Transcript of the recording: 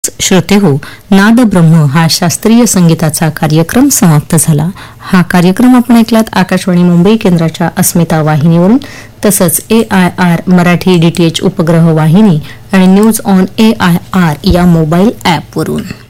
श्रोतेहो, नाद ब्रह्म हा शास्त्रीय संगीताचा कार्यक्रम समाप्त झाला. हा कार्यक्रम आपण ऐकलात आकाशवाणी मुंबई केंद्राच्या अस्मिता वाहिनीवरून, तसंच AIR मराठी DTH उपग्रह वाहिनी आणि न्यूज ऑन AIR या मोबाईल ॲपवरून.